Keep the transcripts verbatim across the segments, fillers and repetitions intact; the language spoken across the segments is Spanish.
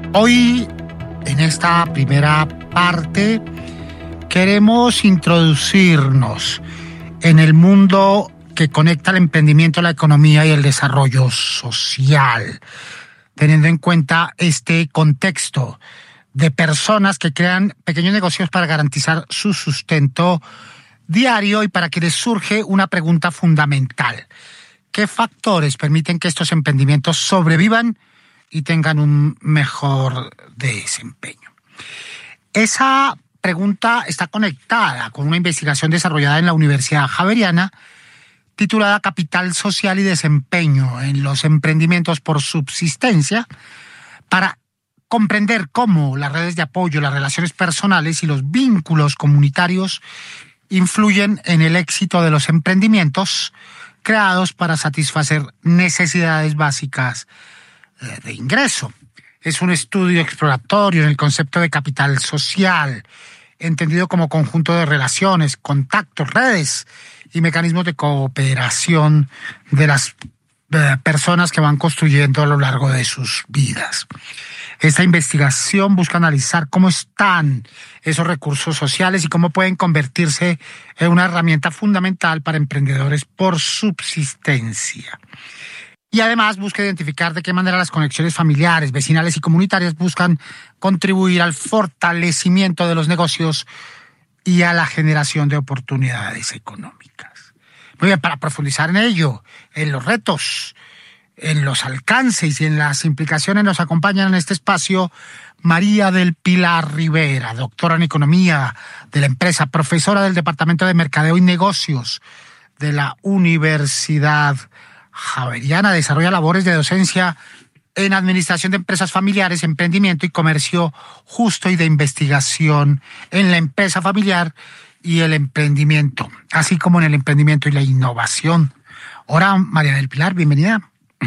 Hoy, en esta primera parte, queremos introducirnos en el mundo que conecta el emprendimiento, la economía y el desarrollo social, teniendo en cuenta este contexto de personas que crean pequeños negocios para garantizar su sustento diario, y para quienes surge una pregunta fundamental: ¿qué factores permiten que estos emprendimientos sobrevivan y tengan un mejor desempeño? Esa pregunta está conectada con una investigación desarrollada en la Universidad Javeriana titulada Capital Social y Desempeño en los Emprendimientos por Subsistencia, para comprender cómo las redes de apoyo, las relaciones personales y los vínculos comunitarios influyen en el éxito de los emprendimientos creados para satisfacer necesidades básicas de ingreso. Es un estudio exploratorio en el concepto de capital social, entendido como conjunto de relaciones, contactos, redes y mecanismos de cooperación de las eh, personas que van construyendo a lo largo de sus vidas. Esta investigación busca analizar cómo están esos recursos sociales y cómo pueden convertirse en una herramienta fundamental para emprendedores por subsistencia. Y además busca identificar de qué manera las conexiones familiares, vecinales y comunitarias buscan contribuir al fortalecimiento de los negocios y a la generación de oportunidades económicas. Muy bien, para profundizar en ello, en los retos, en los alcances y en las implicaciones, nos acompañan en este espacio María del Pilar Rivera, doctora en Economía de la empresa, profesora del Departamento de Mercadeo y Negocios de la Universidad Javeriana. Desarrolla labores de docencia en Administración de Empresas Familiares, Emprendimiento y Comercio Justo, y de investigación en la empresa familiar y el emprendimiento, así como en el emprendimiento y la innovación. Hola, María del Pilar, bienvenida.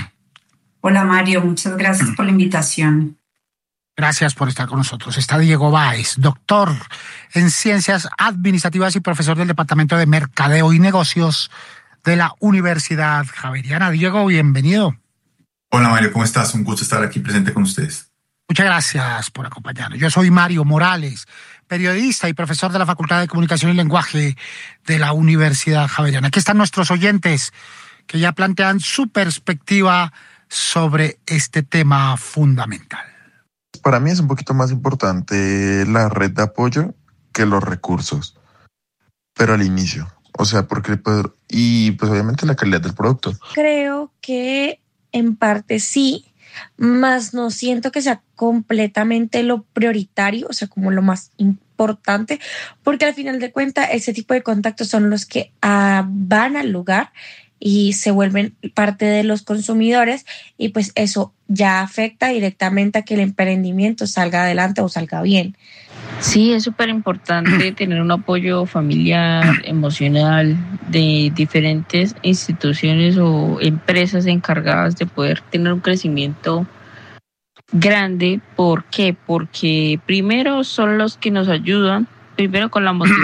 Hola Mario, muchas gracias por la invitación. Gracias por estar con nosotros. Está Diego Báez, doctor en Ciencias Administrativas y profesor del Departamento de Mercadeo y Negocios de la Universidad Javeriana. Diego, bienvenido. Hola Mario, ¿cómo estás? Un gusto estar aquí presente con ustedes. Muchas gracias por acompañarnos. Yo soy Mario Morales, periodista y profesor de la Facultad de Comunicación y Lenguaje de la Universidad Javeriana. Aquí están nuestros oyentes que ya plantean su perspectiva sobre este tema fundamental. Para mí es un poquito más importante la red de apoyo que los recursos, pero al inicio, o sea, porque pues, y pues obviamente la calidad del producto. Creo que en parte sí, más no siento que sea completamente lo prioritario, o sea, como lo más importante, porque al final de cuentas ese tipo de contactos son los que ah, van al lugar y se vuelven parte de los consumidores, y pues eso ya afecta directamente a que el emprendimiento salga adelante o salga bien. Sí, es súper importante tener un apoyo familiar, emocional, de diferentes instituciones o empresas encargadas de poder tener un crecimiento grande. ¿Por qué? Porque primero son los que nos ayudan, primero con la motivación